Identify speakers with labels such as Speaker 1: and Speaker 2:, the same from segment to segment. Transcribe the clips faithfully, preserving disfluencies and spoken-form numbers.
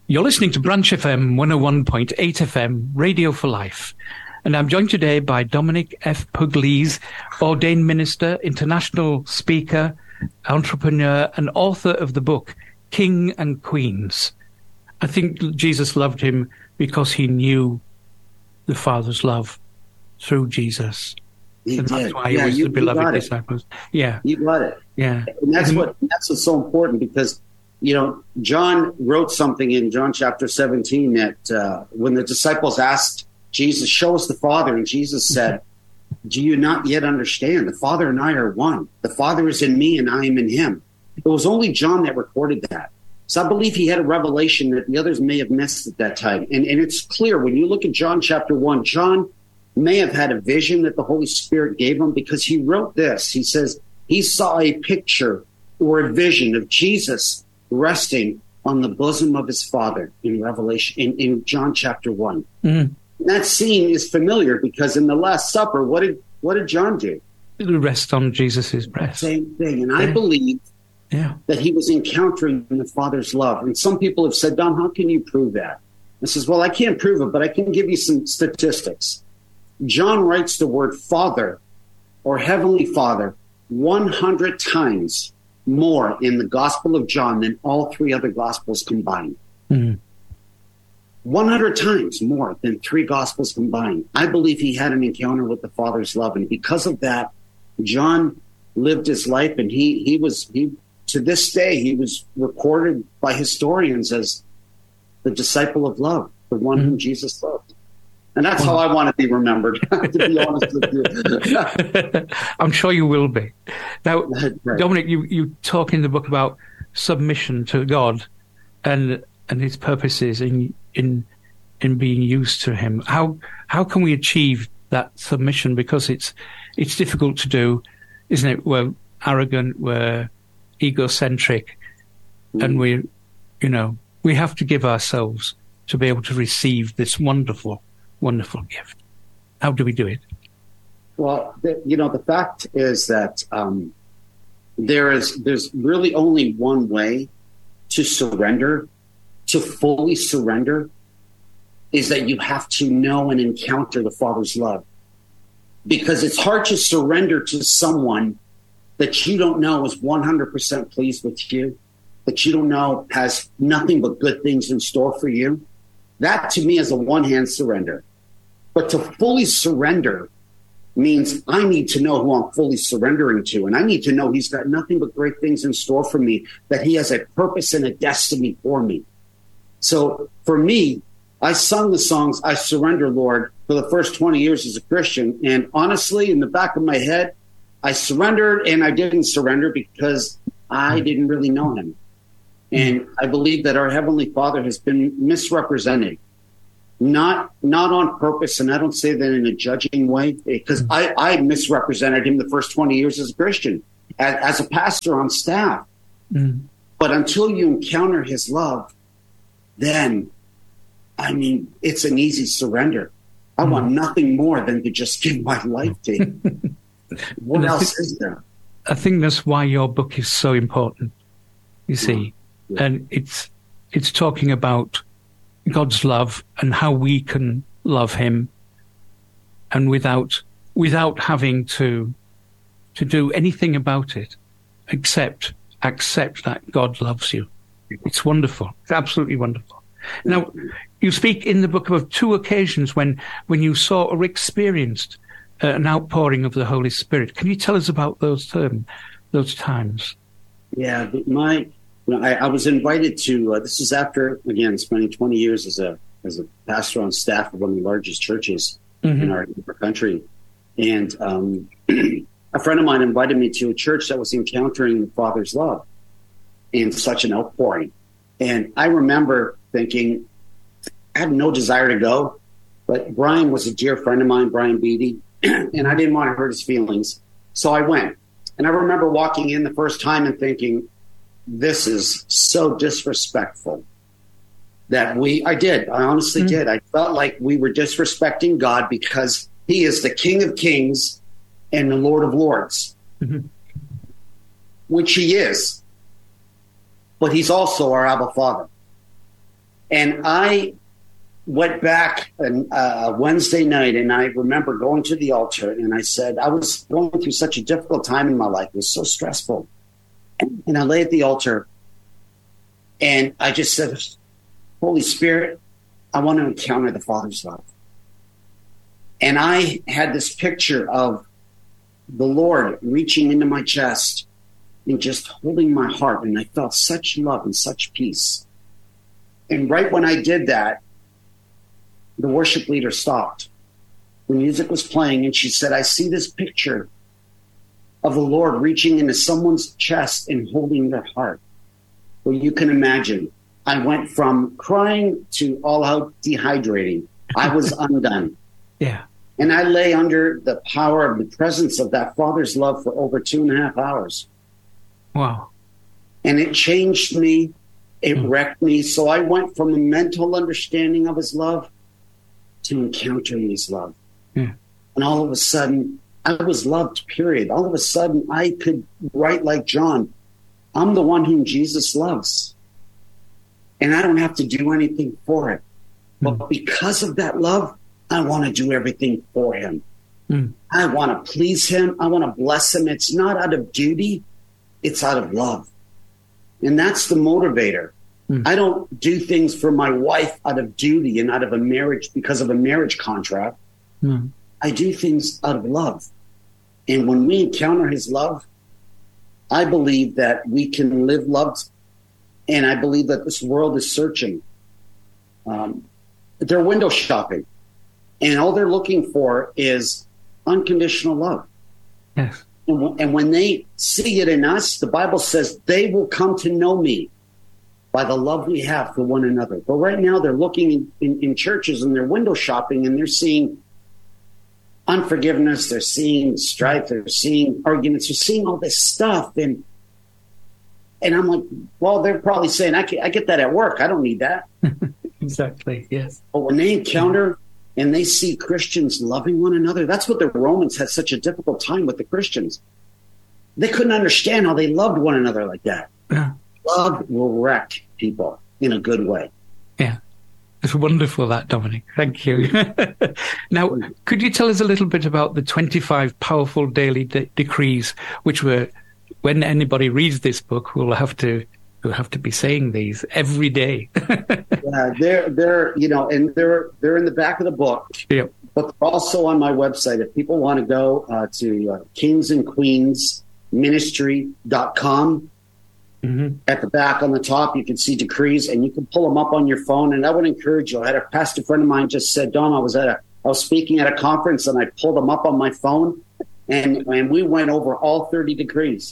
Speaker 1: You're listening to Branch F M one oh one point eight F M, Radio for Life. And I'm joined today by Dominic F. Pugliese, ordained minister, international speaker, entrepreneur, and author of the book, King and Queens. I think Jesus loved him because he knew the Father's love through Jesus.
Speaker 2: He
Speaker 1: and
Speaker 2: did.
Speaker 1: That's why
Speaker 2: yeah,
Speaker 1: he was
Speaker 2: you,
Speaker 1: the beloved
Speaker 2: you
Speaker 1: disciples. Yeah.
Speaker 2: You got it.
Speaker 1: Yeah.
Speaker 2: And that's what that's what's so important, because you know, John wrote something in John chapter seventeen that uh, when the disciples asked Jesus, show us the Father, and Jesus said, do you not yet understand? The Father and I are one. The Father is in me and I am in him. It was only John that recorded that. So I believe he had a revelation that the others may have missed at that time. And, and it's clear when you look at John chapter one, John may have had a vision that the Holy Spirit gave him, because he wrote this. He says he saw a picture or a vision of Jesus resting on the bosom of his Father in Revelation, in, in John chapter one. Mm-hmm. That scene is familiar because in the Last Supper, what did what did John do?
Speaker 1: Rest on Jesus's breast.
Speaker 2: Same thing. And yeah. I believe
Speaker 1: yeah.
Speaker 2: that he was encountering the Father's love. And some people have said, Don, how can you prove that? I says, well, I can't prove it, but I can give you some statistics. John writes the word Father or Heavenly Father one hundred times more in the Gospel of John than all three other Gospels combined. Mm-hmm. one hundred times more than three Gospels combined. I believe he had an encounter with the Father's love. And because of that, John lived his life, and he, he was, he, to this day, he was recorded by historians as the disciple of love, the one mm-hmm. whom Jesus loved. And that's well, how I want to be remembered, to be honest with you.
Speaker 1: I'm sure you will be. Now,
Speaker 2: right.
Speaker 1: Dominic, you, you talk in the book about submission to God and and his purposes in in in being used to him. How how can we achieve that submission? Because it's it's difficult to do, isn't it? We're arrogant, we're egocentric, mm. and we, you know, we have to give ourselves to be able to receive this wonderful, wonderful gift. How do we do it?
Speaker 2: Well, the, you know, the fact is that um, there is there's really only one way to surrender, to fully surrender, is that you have to know and encounter the Father's love. Because it's hard to surrender to someone that you don't know is one hundred percent pleased with you, that you don't know has nothing but good things in store for you. That, to me, is a one-hand surrender. But to fully surrender means I need to know who I'm fully surrendering to, and I need to know he's got nothing but great things in store for me, that he has a purpose and a destiny for me. So for me, I sung the songs, I Surrender, Lord, for the first twenty years as a Christian. And honestly, in the back of my head, I surrendered and I didn't surrender because I didn't really know him. And I believe that our Heavenly Father has been misrepresented, not not on purpose. And I don't say that in a judging way, because I, I misrepresented him the first twenty years as a Christian, as, as a pastor on staff. Mm. But until you encounter his love, then, I mean, it's an easy surrender. I mm. want nothing more than to just give my life to him. What else
Speaker 1: think,
Speaker 2: is there?
Speaker 1: I think that's why your book is so important, you see. Yeah. And it's it's talking about God's love and how we can love him, and without without having to to do anything about it, except accept that God loves you. It's wonderful. It's absolutely wonderful. Now, you speak in the book of two occasions when, when you saw or experienced uh, an outpouring of the Holy Spirit. Can you tell us about those term, those times?
Speaker 2: Yeah, my you know, I, I was invited to. Uh, this is after, again, spending twenty years as a as a pastor on staff of one of the largest churches mm-hmm. in, our, in our country, and um, a friend of mine invited me to a church that was encountering the Father's love in such an outpouring. And I remember thinking, I had no desire to go, but Brian was a dear friend of mine, Brian Beatty, and I didn't want to hurt his feelings. So I went. And I remember walking in the first time and thinking, this is so disrespectful that we, I did, I honestly mm-hmm. did. I felt like we were disrespecting God because he is the King of Kings and the Lord of Lords, mm-hmm. which he is. But he's also our Abba Father. And I went back on uh, Wednesday night, and I remember going to the altar, and I said, I was going through such a difficult time in my life. It was so stressful. And I lay at the altar, and I just said, Holy Spirit, I want to encounter the Father's love. And I had this picture of the Lord reaching into my chest and just holding my heart. And I felt such love and such peace. And right when I did that, the worship leader stopped. The music was playing, and she said, I see this picture of the Lord reaching into someone's chest and holding their heart. Well, you can imagine, I went from crying to all out dehydrating. I was undone.
Speaker 1: Yeah.
Speaker 2: And I lay under the power of the presence of that Father's love for over two and a half hours.
Speaker 1: Wow.
Speaker 2: And it changed me. It mm. wrecked me. So I went from a mental understanding of his love to encountering his love.
Speaker 1: Yeah.
Speaker 2: And all of a sudden, I was loved, period. All of a sudden, I could write like John, I'm the one whom Jesus loves. And I don't have to do anything for it. Mm. But because of that love, I want to do everything for him. Mm. I want to please him. I want to bless him. It's not out of duty. It's out of love. And that's the motivator. Mm. I don't do things for my wife out of duty and out of a marriage because of a marriage contract. Mm. I do things out of love. And when we encounter his love, I believe that we can live loved. And I believe that this world is searching. Um, they're window shopping. And all they're looking for is unconditional love.
Speaker 1: Yes.
Speaker 2: And, w- and when they see it in us, the Bible says they will come to know me by the love we have for one another. But right now they're looking in, in, in churches and they're window shopping and they're seeing unforgiveness. They're seeing strife. They're seeing arguments. They're seeing all this stuff. And and I'm like, well, they're probably saying, I, can, I get that at work. I don't need that.
Speaker 1: Exactly, yes.
Speaker 2: But when they encounter and they see Christians loving one another, that's what the Romans had such a difficult time with the Christians. They couldn't understand how they loved one another like that.
Speaker 1: Yeah.
Speaker 2: Love will wreck people in a good way.
Speaker 1: Yeah. It's wonderful, that, Dominic. Thank you. Now, could you tell us a little bit about the twenty-five powerful daily de- decrees, which were, when anybody reads this book, will have to will have to be saying these every day.
Speaker 2: Yeah, they're they're you know, and they're they're in the back of the book.
Speaker 1: Yep.
Speaker 2: But they're also on my website. If people want to go uh, to uh, kings and queens ministry dot com. Mm-hmm. At the back on the top, you can see decrees, and you can pull them up on your phone. And I would encourage you. I had a pastor friend of mine just said, Dom, I was at a, I was speaking at a conference, and I pulled them up on my phone, and and we went over all thirty decrees.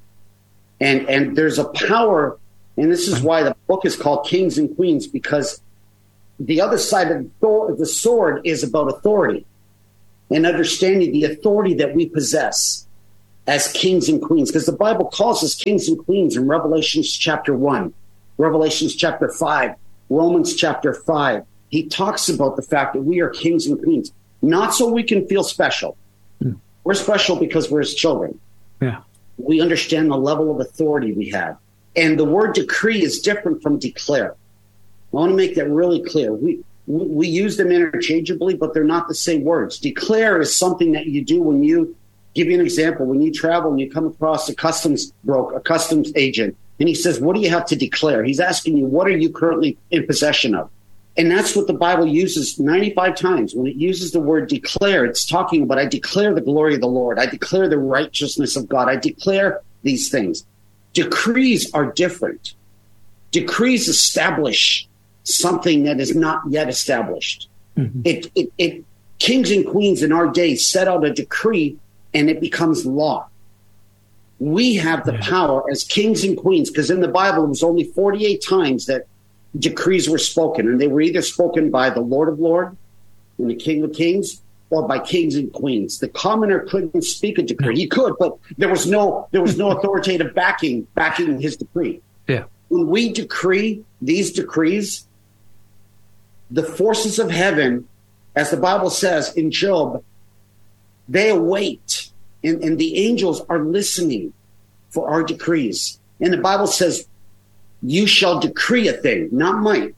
Speaker 2: And and there's a power, and this is why the book is called Kings and Queens, because the other side of the sword is about authority and understanding the authority that we possess as kings and queens, because the Bible calls us kings and queens in Revelations chapter one, Revelations chapter five, Romans chapter five. He talks about the fact that we are kings and queens, not so we can feel special. Mm. We're special because we're his children.
Speaker 1: Yeah.
Speaker 2: We understand the level of authority we have. And the word decree is different from declare. I want to make that really clear. We we use them interchangeably, but they're not the same words. Declare is something that you do when you give you an example. When you travel and you come across a customs broker, a customs agent, and he says, what do you have to declare? He's asking you, what are you currently in possession of? And that's what the Bible uses ninety-five times. When it uses the word declare, it's talking about, I declare the glory of the Lord. I declare the righteousness of God. I declare these things. Decrees are different. Decrees establish something that is not yet established. Mm-hmm. It, it, it, kings and queens in our day set out a decree, and it becomes law. We have the power as kings and queens, because in the Bible, it was only forty-eight times that decrees were spoken, and they were either spoken by the Lord of Lords and the King of Kings, or by kings and queens. The commoner couldn't speak a decree. He could, but there was no there was no authoritative backing backing his decree.
Speaker 1: Yeah.
Speaker 2: When we decree these decrees, the forces of heaven, as the Bible says in Job, they await, and, and the angels are listening for our decrees. And the Bible says, you shall decree a thing, not might.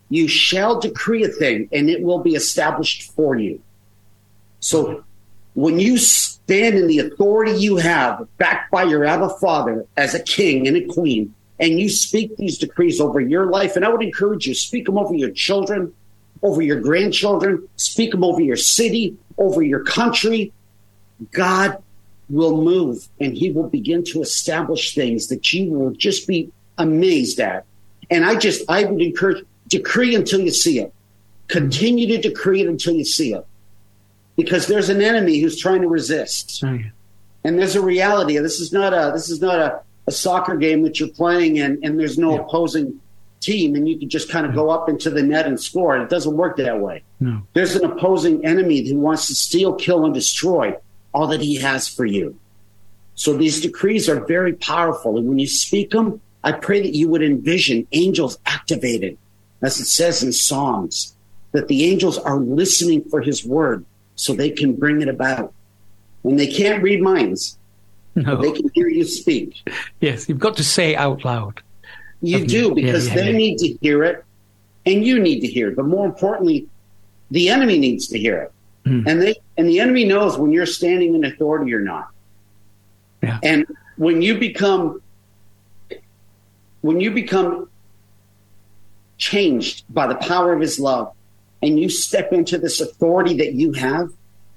Speaker 2: You shall decree a thing, and it will be established for you. So when you stand in the authority you have, backed by your Abba Father as a king and a queen, and you speak these decrees over your life, and I would encourage you, speak them over your children, over your grandchildren, speak them over your city, over your country. God will move, and he will begin to establish things that you will just be amazed at. And I just, I would encourage, decree until you see it. Continue to decree it until you see it. Because there's an enemy who's trying to resist.
Speaker 1: Oh, yeah.
Speaker 2: And there's a reality. This is not a, this is not a, a soccer game that you're playing and, and there's no yeah. opposing team and you can just kind of go up into the net and score. It doesn't work that way.
Speaker 1: No.
Speaker 2: There's an opposing enemy who wants to steal, kill, and destroy all that he has for you. So these decrees are very powerful. And when you speak them, I pray that you would envision angels activated, as it says in Psalms, that the angels are listening for his word so they can bring it about. And they can't read minds.
Speaker 1: No.
Speaker 2: They can hear you speak.
Speaker 1: Yes, you've got to say it out loud.
Speaker 2: You do, because yeah, yeah, they yeah. need to hear it, and you need to hear it. But more importantly, the enemy needs to hear it. Mm. And they and the enemy knows when you're standing in authority or not.
Speaker 1: Yeah.
Speaker 2: And when you become when you become changed by the power of his love, and you step into this authority that you have,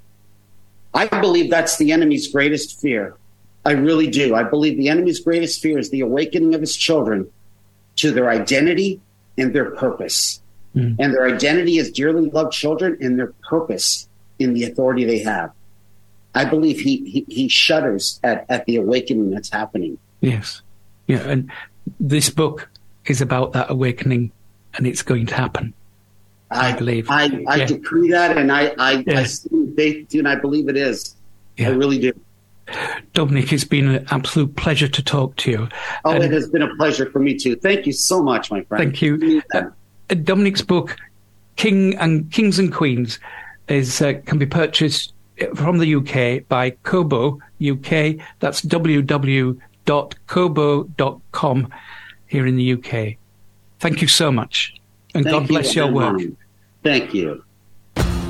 Speaker 2: I believe that's the enemy's greatest fear. I really do. I believe the enemy's greatest fear is the awakening of his children to their identity and their purpose. Mm. And their identity as dearly loved children and their purpose in the authority they have. I believe he he, he shudders at, at the awakening that's happening.
Speaker 1: Yes. Yeah. And this book is about that awakening, and it's going to happen. I, I believe.
Speaker 2: I, I yeah. decree that, and I, I, yeah. I see faith, and I believe it is. Yeah. I really do.
Speaker 1: Dominic, it's been an absolute pleasure to talk to you.
Speaker 2: Oh,
Speaker 1: and
Speaker 2: it has been a pleasure for me too. Thank you so much, my friend.
Speaker 1: Thank you. Uh, Dominic's book, King and Kings and Queens, is uh, can be purchased from the U K by Kobo U K. That's w w w dot kobo dot com here in the U K. Thank you so much, and
Speaker 2: Thank
Speaker 1: God bless
Speaker 2: you,
Speaker 1: your work.
Speaker 2: Thank you.